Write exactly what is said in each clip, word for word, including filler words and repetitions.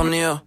von ihr.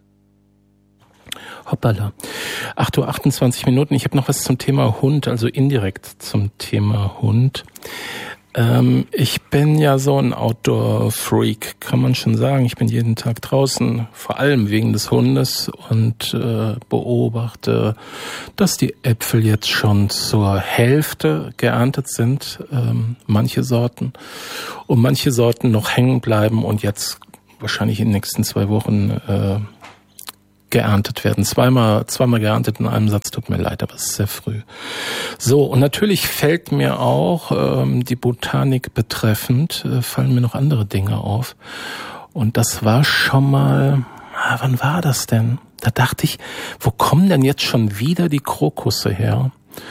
Hoppala. acht Uhr achtundzwanzig Minuten. Ich habe noch was zum Thema Hund, also indirekt zum Thema Hund. Ähm, ich bin ja so ein Outdoor-Freak, kann man schon sagen. Ich bin jeden Tag draußen, vor allem wegen des Hundes, und äh, beobachte, dass die Äpfel jetzt schon zur Hälfte geerntet sind, ähm, manche Sorten, und manche Sorten noch hängen bleiben und jetzt wahrscheinlich in den nächsten zwei Wochen äh, geerntet werden. Zweimal, zweimal geerntet in einem Satz, tut mir leid, aber es ist sehr früh. So, und natürlich fällt mir auch ähm, die Botanik betreffend, äh, fallen mir noch andere Dinge auf. Und das war schon mal, ah, wann war das denn? Da dachte ich, wo kommen denn jetzt schon wieder die Krokusse her?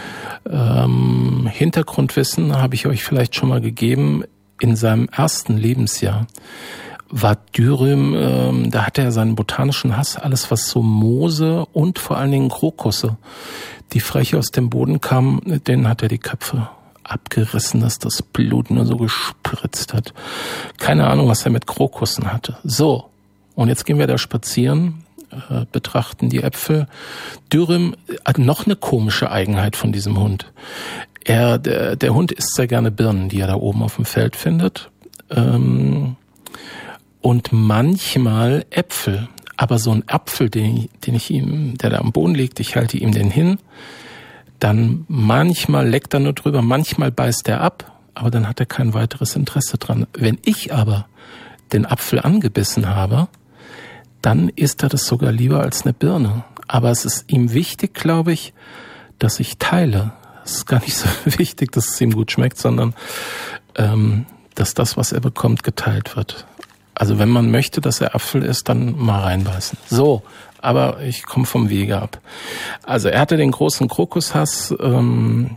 Ähm, Hintergrundwissen habe ich euch vielleicht schon mal gegeben. In seinem ersten Lebensjahr war Dürüm, ähm, da hatte er seinen botanischen Hass, alles was so Moose und vor allen Dingen Krokusse, die frech aus dem Boden kamen, denen hat er die Köpfe abgerissen, dass das Blut nur so gespritzt hat. Keine Ahnung, was er mit Krokussen hatte. So, und jetzt gehen wir da spazieren, äh, betrachten die Äpfel. Dürüm hat noch eine komische Eigenheit von diesem Hund. Er, der, der Hund isst sehr gerne Birnen, die er da oben auf dem Feld findet. Ähm, Und manchmal Äpfel, aber so ein Apfel, den, den ich ihm, der da am Boden liegt, ich halte ihm den hin, dann manchmal leckt er nur drüber, manchmal beißt er ab, aber dann hat er kein weiteres Interesse dran. Wenn ich aber den Apfel angebissen habe, dann isst er das sogar lieber als eine Birne. Aber es ist ihm wichtig, glaube ich, dass ich teile. Es ist gar nicht so wichtig, dass es ihm gut schmeckt, sondern ähm, dass das, was er bekommt, geteilt wird. Also wenn man möchte, dass er Apfel isst, dann mal reinbeißen. So, aber ich komme vom Wege ab. Also er hatte den großen Krokushass ähm,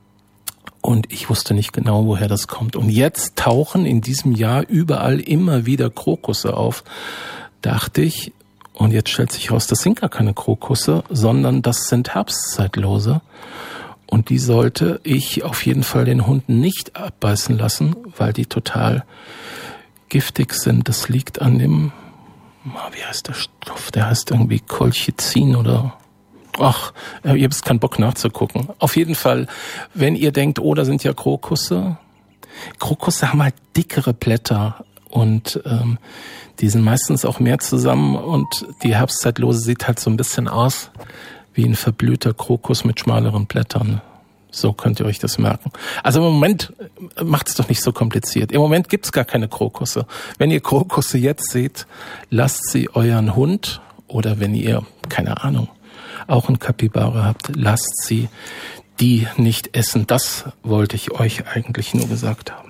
und ich wusste nicht genau, woher das kommt. Und jetzt tauchen in diesem Jahr überall immer wieder Krokusse auf, dachte ich. Und jetzt stellt sich raus, das sind gar keine Krokusse, sondern das sind Herbstzeitlose. Und die sollte ich auf jeden Fall den Hund nicht abbeißen lassen, weil die total giftig sind. Das liegt an dem, wie heißt der Stoff? Der heißt irgendwie Colchicin oder, ach, ihr habt jetzt keinen Bock nachzugucken. Auf jeden Fall, wenn ihr denkt, oh, da sind ja Krokusse. Krokusse haben halt dickere Blätter und ähm, die sind meistens auch mehr zusammen und die Herbstzeitlose sieht halt so ein bisschen aus wie ein verblühter Krokus mit schmaleren Blättern. So könnt ihr euch das merken. Also im Moment macht es doch nicht so kompliziert. Im Moment gibt's gar keine Krokusse. Wenn ihr Krokusse jetzt seht, lasst sie euren Hund, oder wenn ihr, keine Ahnung, auch ein Kapibara habt, lasst sie die nicht essen. Das wollte ich euch eigentlich nur gesagt haben.